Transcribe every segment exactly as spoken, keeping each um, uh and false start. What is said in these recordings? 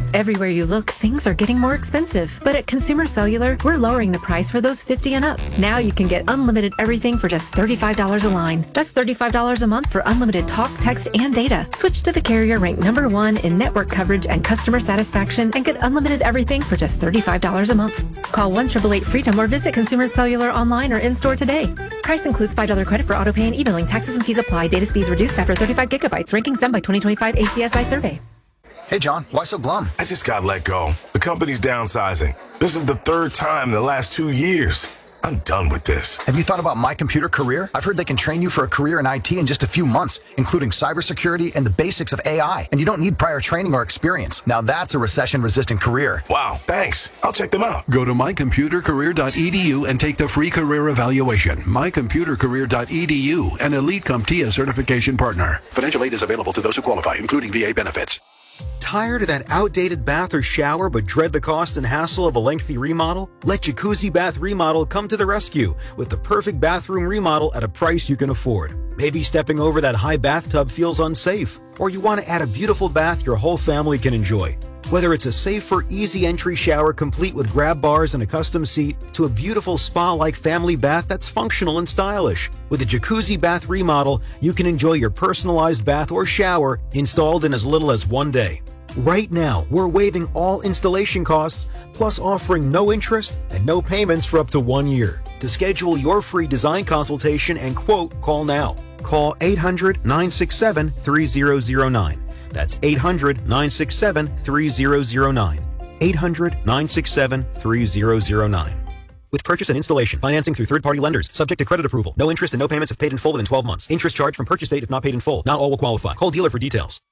Everywhere you look, things are getting more expensive. But at Consumer Cellular, we're lowering the price for those fifty and up. Now you can get unlimited everything for just thirty-five dollars a line. That's thirty-five dollars a month for unlimited talk, text, and data. Switch to the carrier ranked number one in network coverage and customer satisfaction and get unlimited everything for just thirty-five dollars a month. Call one eight eight eight freedom or visit Consumer Cellular online or in-store today. Price includes five dollars credit for autopay and e-billing. Taxes and fees apply. Data speeds reduced after thirty-five gigabytes. Rankings done by twenty twenty-five A C S I survey. Hey, John, why so glum? I just got let go. The company's downsizing. This is the third time in the last two years. I'm done with this. Have you thought about My Computer Career? I've heard they can train you for a career in I T in just a few months, including cybersecurity and the basics of A I. And you don't need prior training or experience. Now that's a recession-resistant career. Wow, thanks. I'll check them out. Go to my computer career dot e d u and take the free career evaluation. my computer career dot e d u, an Elite CompTIA certification partner. Financial aid is available to those who qualify, including V A benefits. Tired of that outdated bath or shower but dread the cost and hassle of a lengthy remodel? Let Jacuzzi Bath Remodel come to the rescue with the perfect bathroom remodel at a price you can afford. Maybe stepping over that high bathtub feels unsafe, or you want to add a beautiful bath your whole family can enjoy. Whether it's a safer, easy entry shower complete with grab bars and a custom seat, to a beautiful spa-like family bath that's functional and stylish. With a Jacuzzi Bath Remodel, you can enjoy your personalized bath or shower installed in as little as one day. Right now, we're waiving all installation costs, plus offering no interest and no payments for up to one year. To schedule your free design consultation and quote, call now. Call eight hundred, nine six seven, three zero zero nine. That's eight hundred, nine six seven, three zero zero nine. eight hundred, nine six seven, three zero zero nine. With purchase and installation, financing through third-party lenders, subject to credit approval. No interest and no payments if paid in full within twelve months. Interest charged from purchase date if not paid in full. Not all will qualify. Call dealer for details.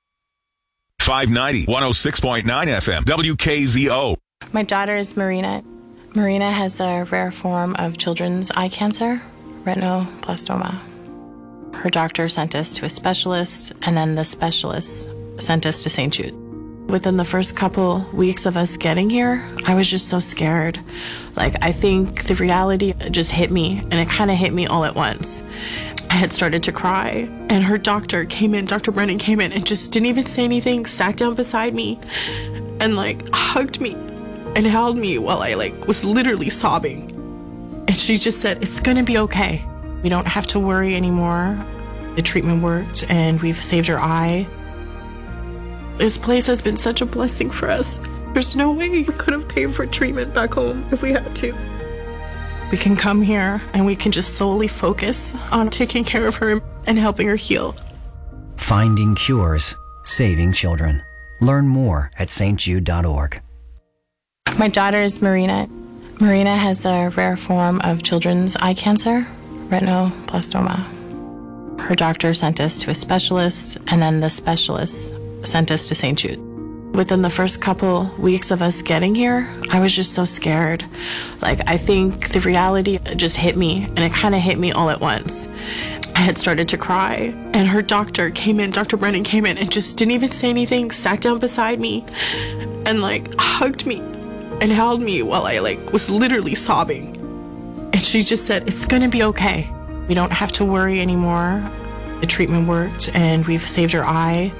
five ninety, one oh six point nine F M, W K Z O. My daughter is Marina. Marina has a rare form of children's eye cancer, retinoblastoma. Her doctor sent us to a specialist, and then the specialist sent us to Saint Jude. Within the first couple weeks of us getting here, I was just so scared. Like, I think the reality just hit me, and it kind of hit me all at once. I had started to cry, and her doctor came in, Doctor Brennan came in, and just didn't even say anything, sat down beside me, and, like, hugged me and held me while I, like, was literally sobbing. And she just said, it's gonna be okay. We don't have to worry anymore. The treatment worked, and we've saved her eye. This place has been such a blessing for us. There's no way we could have paid for treatment back home if we had to. We can come here and we can just solely focus on taking care of her and helping her heal. Finding cures, saving children. Learn more at s t jude dot org. My daughter is Marina. Marina has a rare form of children's eye cancer, retinoblastoma. Her doctor sent us to a specialist, and then the specialist sent us to Saint Jude. Within the first couple weeks of us getting here, I was just so scared. Like, I think the reality just hit me, and it kind of hit me all at once. I had started to cry, and her doctor came in, Doctor Brennan came in, and just didn't even say anything, sat down beside me, and, like, hugged me and held me while I, like, was literally sobbing. And she just said, it's gonna be okay. We don't have to worry anymore. The treatment worked, and we've saved her eye.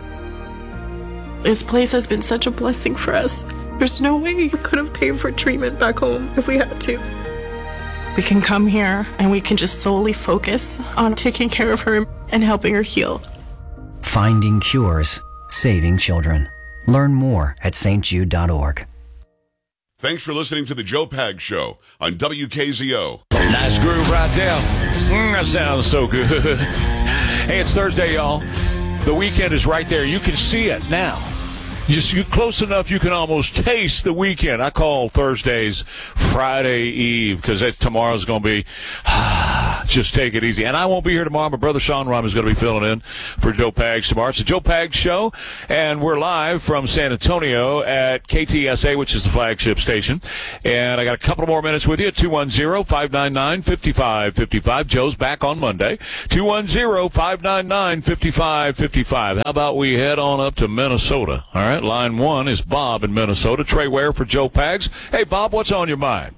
This place has been such a blessing for us. There's no way we could have paid for treatment back home if we had to. We can come here and we can just solely focus on taking care of her and helping her heal. Finding cures, saving children. Learn more at s t jude dot org. Thanks for listening to the Joe Pags Show on W K Z O. Nice groove right there. Mm, that sounds so good. Hey, it's Thursday, y'all. The weekend is right there. You can see it now. Just you close enough, you can almost taste the weekend. I call Thursdays Friday Eve because tomorrow's going to be just take it easy. And I won't be here tomorrow. My brother Sean Rom is going to be filling in for Joe Pags tomorrow. It's the Joe Pags Show, and we're live from San Antonio at K T S A, which is the flagship station. And I got a couple more minutes with you at two one zero, five nine nine, five five five five. Joe's back on Monday. two one zero, five nine nine, five five five five. How about we head on up to Minnesota? All right. Line one is Bob in Minnesota. Trey Ware for Joe Pags. Hey, Bob, what's on your mind?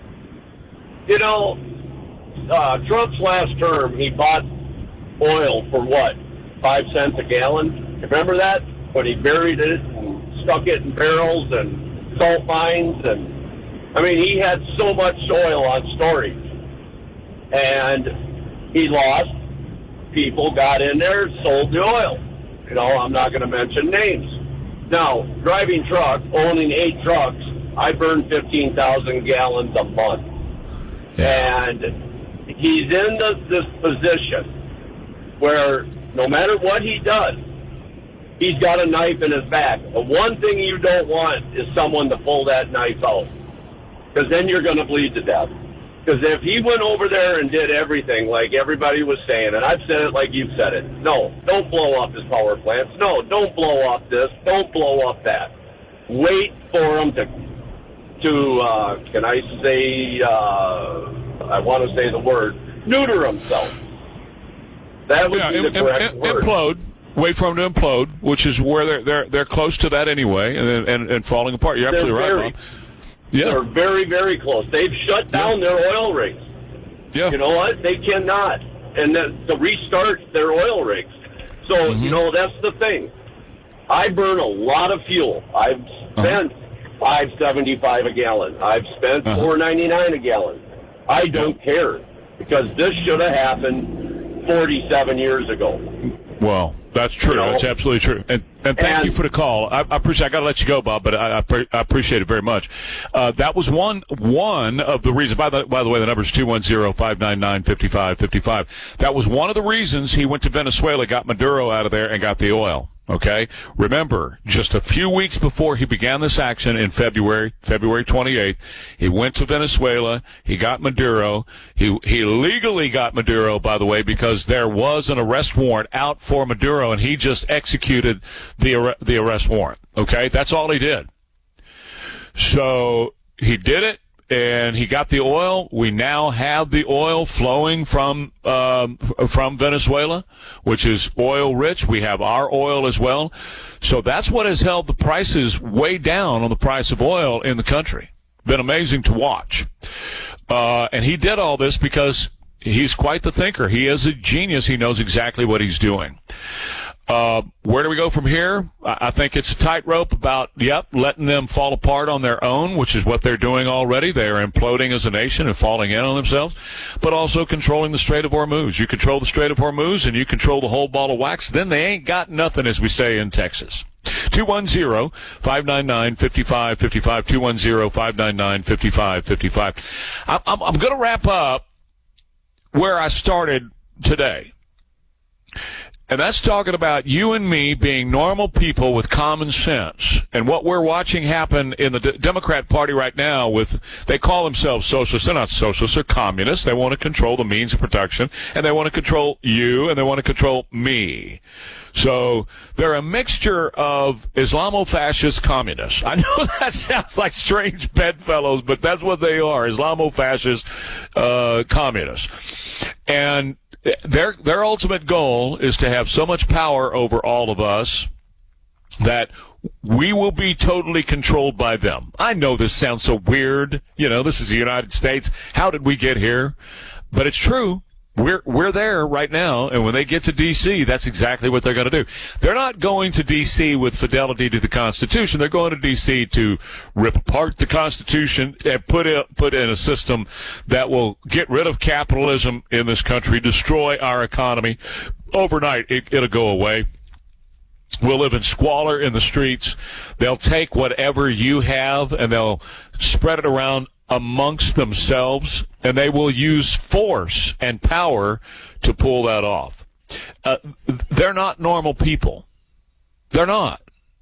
You know, uh, Trump's last term, he bought oil for what? Five cents a gallon? Remember that? But he buried it and stuck it in barrels and salt mines, and I mean, he had so much oil on storage, and he lost. People got in there, sold the oil. You know, I'm not going to mention names. Now, driving truck, owning eight trucks, I burn fifteen thousand gallons a month. Yeah. And he's in the, this position where no matter what he does, he's got a knife in his back. The one thing you don't want is someone to pull that knife out, because then you're going to bleed to death. Because if he went over there and did everything like everybody was saying, and I've said it like you've said it, no, don't blow up his power plants. No, don't blow up this. Don't blow up that. Wait for him to, to uh, can I say, uh, I want to say the word, neuter himself. That would yeah, be the im- correct im- word. Implode. Wait for him to implode, which is where they're they're they're close to that anyway, and and, and falling apart. You're absolutely They're right, very, Bob. Yeah. They're very, very close. They've shut down yeah. their oil rigs. Yeah. You know what? They cannot. And then to restart their oil rigs. So, mm-hmm. you know, that's the thing. I burn a lot of fuel. I've spent uh-huh. five seventy-five a gallon. I've spent uh-huh. four ninety-nine a gallon. I don't care, because this should have happened forty-seven years ago. Well, that's true. You know? That's absolutely true. And and thank and, you for the call. I, I appreciate. I got to let you go, Bob, but I, I, pre- I appreciate it very much. Uh, that was one one of the reasons. By the by the way, the number is two one zero, five nine nine, five five five five. That was one of the reasons he went to Venezuela, got Maduro out of there, and got the oil. Okay? Remember, just a few weeks before he began this action in February, February twenty-eighth, he went to Venezuela, he got Maduro. He he legally got Maduro, by the way, because there was an arrest warrant out for Maduro, and he just executed the ar- the arrest warrant. Okay? That's all he did. So he did it, and he got the oil. We now have the oil flowing from um, from Venezuela, which is oil rich. We have our oil as well. So that's what has held the prices way down on the price of oil in the country. Been amazing to watch. Uh, and he did all this because he's quite the thinker. He is a genius. He knows exactly what he's doing. Uh, where do we go from here? I think it's a tightrope about, yep, letting them fall apart on their own, which is what they're doing already. They are imploding as a nation and falling in on themselves, but also controlling the Strait of Hormuz. You control the Strait of Hormuz and you control the whole ball of wax, then they ain't got nothing, as we say in Texas. two one zero, five nine nine, five five five five, two one zero, five nine nine, five five five five. I'm, I'm, I'm going to wrap up where I started today. And that's talking about you and me being normal people with common sense. And what we're watching happen in the D- Democrat Party right now with, they call themselves socialists. They're not socialists, they're communists. They want to control the means of production, and they want to control you, and they want to control me. So they're a mixture of Islamo-fascist communists. I know that sounds like strange bedfellows, but that's what they are, Islamo-fascist uh, communists. And Their their ultimate goal is to have so much power over all of us that we will be totally controlled by them. I know this sounds so weird. You know, this is the United States. How did we get here? But it's true. We're we're there right now, and when they get to D C, that's exactly what they're going to do. They're not going to D C with fidelity to the Constitution. They're going to D C to rip apart the Constitution and put it, put in a system that will get rid of capitalism in this country, destroy our economy. Overnight, it, it'll go away. We'll live in squalor in the streets. They'll take whatever you have, and they'll spread it around amongst themselves, and they will use force and power to pull that off. Uh, they're not normal people. They're not.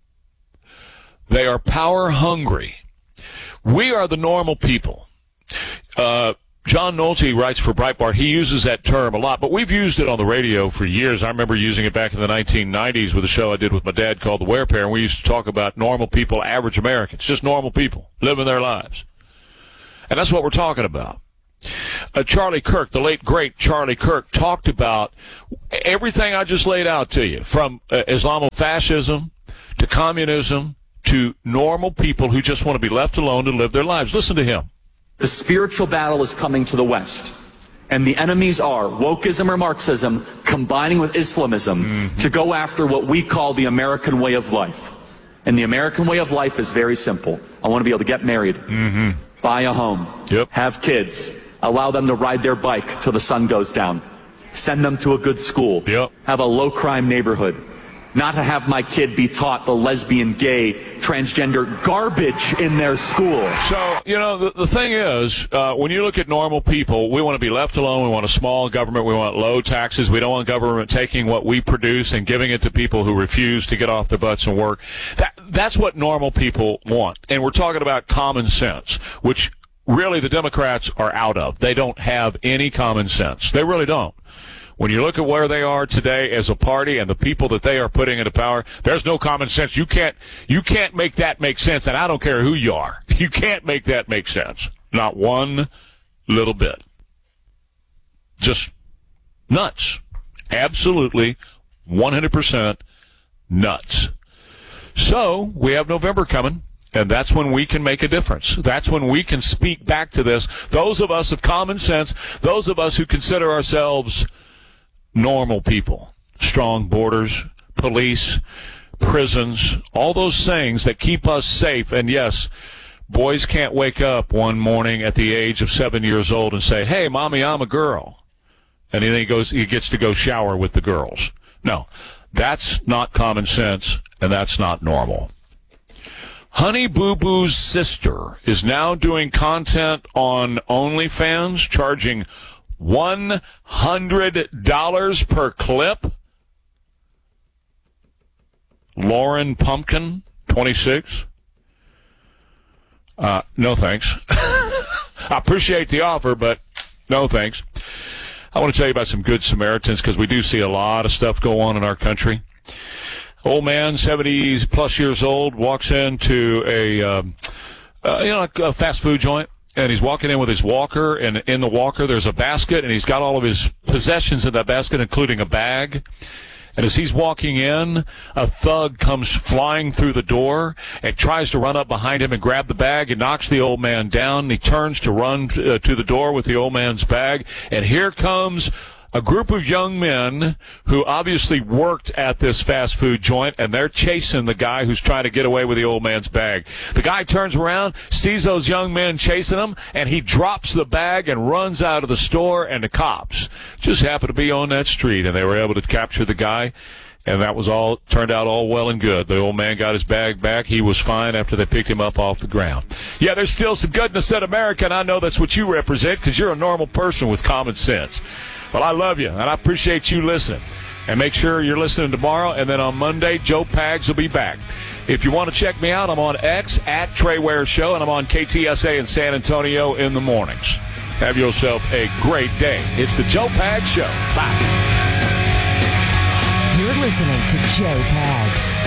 They are power hungry. We are the normal people. Uh, John Nolte writes for Breitbart. He uses that term a lot, but we've used it on the radio for years. I remember using it back in the nineteen nineties with a show I did with my dad called The Wear Pair, and we used to talk about normal people, average Americans, just normal people living their lives. And that's what we're talking about. Uh, Charlie Kirk, the late, great Charlie Kirk, talked about everything I just laid out to you, from uh, Islamofascism to communism to normal people who just want to be left alone to live their lives. Listen to him. The spiritual battle is coming to the West, and the enemies are wokeism or Marxism combining with Islamism mm-hmm. to go after what we call the American way of life. And the American way of life is very simple. I want to be able to get married, mm-hmm. buy a home, yep. have kids, allow them to ride their bike till the sun goes down, send them to a good school, yep. have a low-crime neighborhood, not to have my kid be taught the lesbian, gay, transgender garbage in their school. So, you know, the, the thing is, uh, when you look at normal people, we want to be left alone. We want a small government. We want low taxes. We don't want government taking what we produce and giving it to people who refuse to get off their butts and work. That That's what normal people want. And we're talking about common sense, which really the Democrats are out of. They don't have any common sense. They really don't. When you look at where they are today as a party and the people that they are putting into power, there's no common sense. You can't, you can't make that make sense, and I don't care who you are. You can't make that make sense. Not one little bit. Just nuts. Absolutely one hundred percent nuts. So, we have November coming. And that's when we can make a difference. That's when we can speak back to this. Those of us of common sense, those of us who consider ourselves normal people, strong borders, police, prisons, all those things that keep us safe. And yes, boys can't wake up one morning at the age of seven years old and say, hey, mommy, I'm a girl. And then he goes, he gets to go shower with the girls. No, that's not common sense, and that's not normal. Honey Boo Boo's sister is now doing content on OnlyFans, charging one hundred dollars per clip. Lauren Pumpkin, twenty-six. Uh, no thanks. I appreciate the offer, but no thanks. I want to tell you about some good Samaritans because we do see a lot of stuff go on in our country. Old man, seventy plus years old, walks into a, um, uh, you know, a fast food joint, and he's walking in with his walker, and in the walker there's a basket, and he's got all of his possessions in that basket, including a bag. And as he's walking in, a thug comes flying through the door and tries to run up behind him and grab the bag and knocks the old man down. He turns to run uh, to the door with the old man's bag, and here comes a group of young men who obviously worked at this fast food joint, and they're chasing the guy who's trying to get away with the old man's bag. The guy turns around, sees those young men chasing him, and he drops the bag and runs out of the store, and the cops just happened to be on that street, and they were able to capture the guy, and that was all, turned out all well and good. The old man got his bag back. He was fine after they picked him up off the ground. Yeah, there's still some goodness in America, and I know that's what you represent because you're a normal person with common sense. Well, I love you, and I appreciate you listening. And make sure you're listening tomorrow, and then on Monday, Joe Pags will be back. If you want to check me out, I'm on X, at Trey Ware Show, and I'm on K T S A in San Antonio in the mornings. Have yourself a great day. It's the Joe Pags Show. Bye. You're listening to Joe Pags.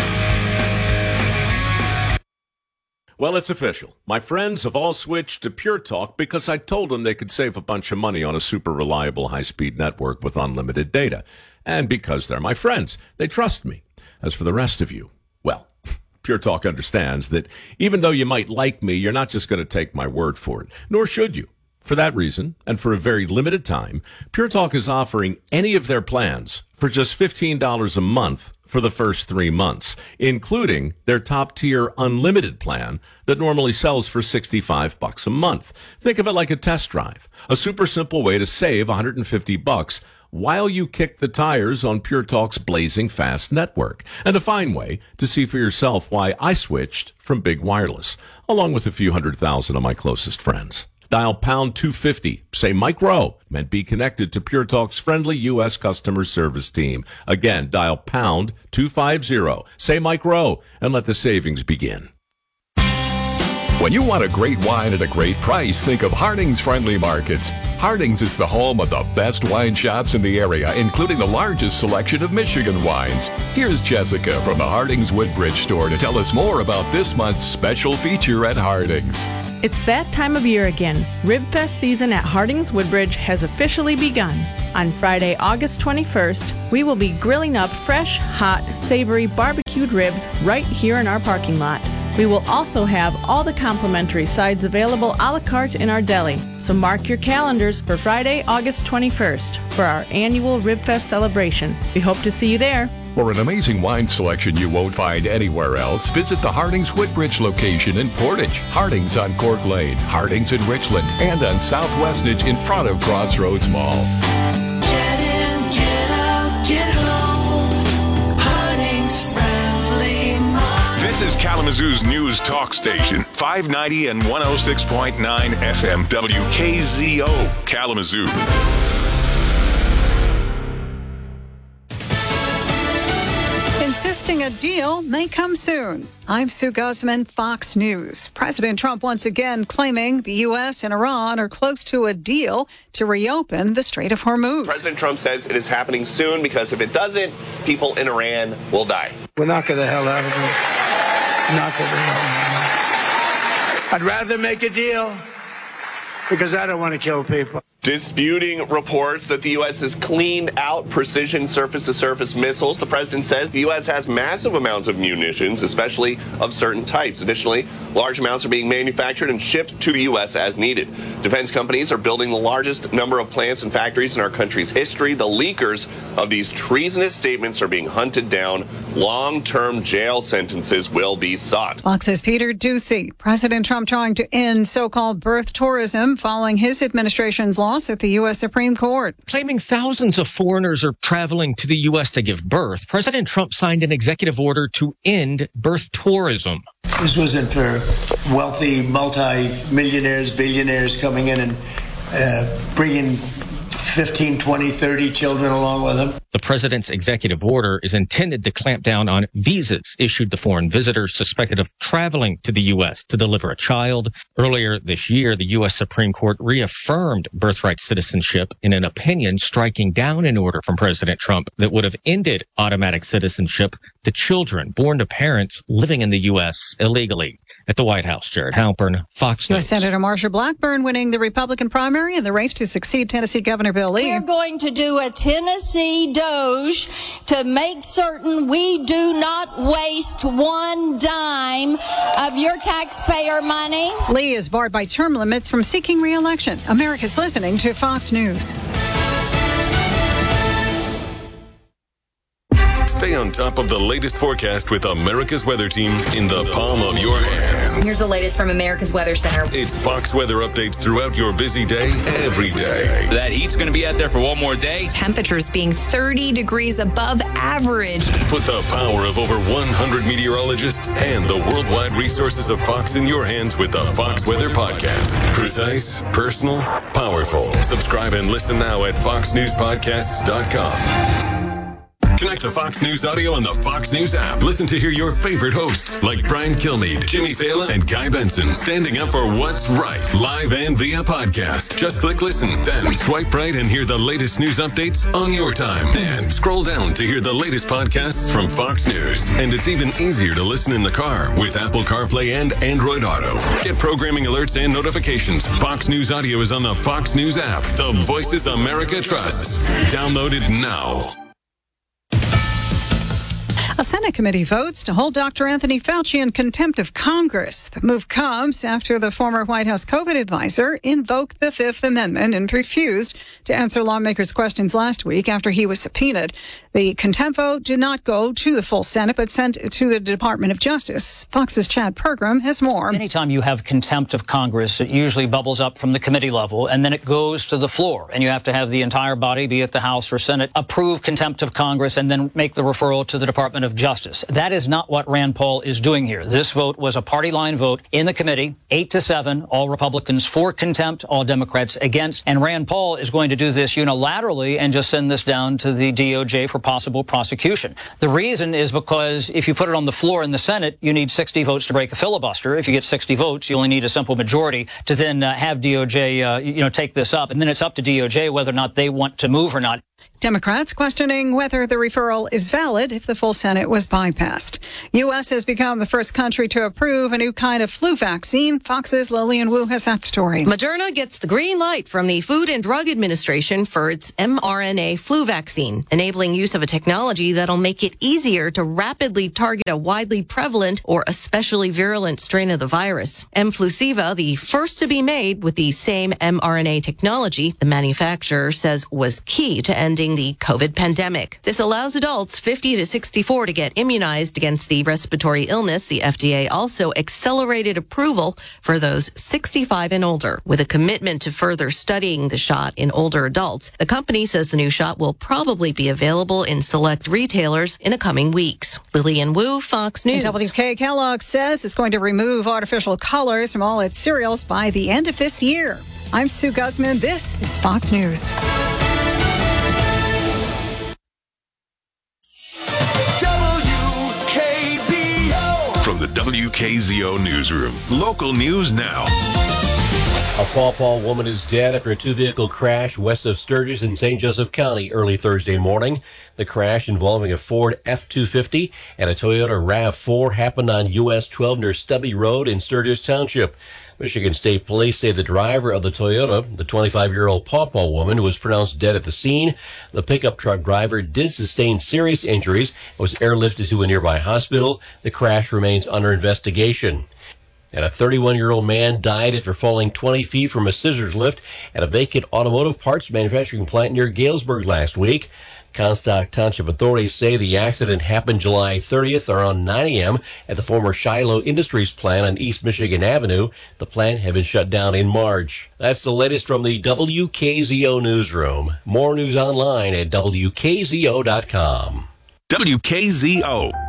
Well, it's official. My friends have all switched to Pure Talk because I told them they could save a bunch of money on a super reliable high-speed network with unlimited data. And because they're my friends, they trust me. As for the rest of you, well, Pure Talk understands that even though you might like me, you're not just going to take my word for it, nor should you. For that reason, and for a very limited time, Pure Talk is offering any of their plans for just fifteen dollars a month for the first three months, including their top-tier unlimited plan that normally sells for sixty-five bucks a month. Think of it like a test drive, a super simple way to save one hundred fifty bucks while you kick the tires on Pure Talk's blazing fast network, and a fine way to see for yourself why I switched from Big Wireless, along with a few hundred thousand of my closest friends. Dial pound two fifty, say Mike Rowe, and be connected to Pure Talk's friendly U S customer service team. Again, dial pound two fifty, say Mike Rowe, and let the savings begin. When you want a great wine at a great price, think of Harding's Friendly Markets. Harding's is the home of the best wine shops in the area, including the largest selection of Michigan wines. Here's Jessica from the Harding's Woodbridge store to tell us more about this month's special feature at Harding's. It's that time of year again. Ribfest season at Harding's Woodbridge has officially begun. On Friday, August twenty-first, we will be grilling up fresh, hot, savory barbecued ribs right here in our parking lot. We will also have all the complimentary sides available a la carte in our deli. So mark your calendars for Friday, August twenty-first for our annual Ribfest celebration. We hope to see you there. For an amazing wine selection you won't find anywhere else, visit the Harding's Woodbridge location in Portage, Harding's on Cork Lane, Harding's in Richland, and on South Westnedge in front of Crossroads Mall. Get in, get out, get home. Harding's Friendly Market. This is Kalamazoo's news talk station, five ninety and one oh six point nine F M, W K Z O, Kalamazoo. Insisting a deal may come soon. I'm Sue Guzman, Fox News. President Trump once again claiming the U S and Iran are close to a deal to reopen the Strait of Hormuz. President Trump says it is happening soon because if it doesn't, people in Iran will die. We're not going the hell out of it. Not going the hell out of it. I'd rather make a deal because I don't want to kill people. Disputing reports that the U S has cleaned out precision surface-to-surface missiles, the president says the U S has massive amounts of munitions, especially of certain types. Additionally, large amounts are being manufactured and shipped to the U S as needed. Defense companies are building the largest number of plants and factories in our country's history. The leakers of these treasonous statements are being hunted down. Long-term jail sentences will be sought. Fox's Peter Doocy. President Trump trying to end so-called birth tourism following his administration's loss at the U S Supreme Court. Claiming thousands of foreigners are traveling to the U S to give birth, President Trump signed an executive order to end birth tourism. This wasn't for wealthy multi-millionaires, billionaires coming in and uh, bringing fifteen, twenty, thirty children along with them. The president's executive order is intended to clamp down on visas issued to foreign visitors suspected of traveling to the U S to deliver a child. Earlier this year, the U S Supreme Court reaffirmed birthright citizenship in an opinion striking down an order from President Trump that would have ended automatic citizenship to children born to parents living in the U S illegally. At the White House, Jared Halpern, Fox News. U S Senator Marsha Blackburn winning the Republican primary in the race to succeed Tennessee Governor Bill Lee. We're going to do a Tennessee Doge to make certain we do not waste one dime of your taxpayer money. Lee is barred by term limits from seeking re-election. America's listening to Fox News. Stay on top of the latest forecast with America's Weather Team in the palm of your hands. Here's the latest from America's Weather Center. It's Fox weather updates throughout your busy day, every day. That heat's going to be out there for one more day. Temperatures being thirty degrees above average. Put the power of over one hundred meteorologists and the worldwide resources of Fox in your hands with the Fox Weather Podcast. Precise, personal, powerful. Subscribe and listen now at fox news podcasts dot com. Connect to Fox News Audio on the Fox News app. Listen to hear your favorite hosts like Brian Kilmeade, Jimmy Fallon, and Guy Benson standing up for what's right, live and via podcast. Just click listen, then swipe right and hear the latest news updates on your time. And scroll down to hear the latest podcasts from Fox News. And it's even easier to listen in the car with Apple CarPlay and Android Auto. Get programming alerts and notifications. Fox News Audio is on the Fox News app. The voices America trusts. Download it now. A Senate committee votes to hold Doctor Anthony Fauci in contempt of Congress. The move comes after the former White House COVID advisor invoked the Fifth Amendment and refused to answer lawmakers' questions last week after he was subpoenaed. The contempt vote did not go to the full Senate, but sent to the Department of Justice. Fox's Chad Pergram has more. Anytime you have contempt of Congress, it usually bubbles up from the committee level, and then it goes to the floor. And you have to have the entire body, be it the House or Senate, approve contempt of Congress and then make the referral to the Department of Justice. That is not what Rand Paul is doing here. This vote was a party line vote in the committee, eight to seven, all Republicans for contempt, all Democrats against. And Rand Paul is going to do this unilaterally and just send this down to the D O J for possible prosecution. The reason is because if you put it on the floor in the Senate, you need sixty votes to break a filibuster. If you get sixty votes, you only need a simple majority to then uh, have D O J, uh, you know, take this up. And then it's up to D O J whether or not they want to move or not. Democrats questioning whether the referral is valid if the full Senate was bypassed. U S has become the first country to approve a new kind of flu vaccine. Fox's Lillian Wu has that story. Moderna gets the green light from the Food and Drug Administration for its mRNA flu vaccine, enabling use of a technology that'll make it easier to rapidly target a widely prevalent or especially virulent strain of the virus. Mflusiva, the first to be made with the same mRNA technology, the manufacturer says was key to ending the COVID pandemic. This allows adults fifty to sixty-four to get immunized against the respiratory illness. The F D A also accelerated approval for those sixty-five and older. With a commitment to further studying the shot in older adults, the company says the new shot will probably be available in select retailers in the coming weeks. Lillian Wu, Fox News. And W K Kellogg says it's going to remove artificial colors from all its cereals by the end of this year. I'm Sue Guzman. This is Fox News. From the W K Z O newsroom, local news now. A Paw Paw woman is dead after a two-vehicle crash west of Sturgis in Saint Joseph County early Thursday morning. The crash involving a Ford F two fifty and a Toyota RAV four happened on U S twelve near Stubby Road in Sturgis Township. Michigan State Police say the driver of the Toyota, the twenty-five-year-old Paw Paw woman, was pronounced dead at the scene. The pickup truck driver did sustain serious injuries and was airlifted to a nearby hospital. The crash remains under investigation. And a thirty-one-year-old man died after falling twenty feet from a scissors lift at a vacant automotive parts manufacturing plant near Galesburg last week. Comstock Township authorities say the accident happened July thirtieth around nine a.m. at the former Shiloh Industries plant on East Michigan Avenue. The plant had been shut down in March. That's the latest from the W K Z O newsroom. More news online at W K Z O dot com. W K Z O.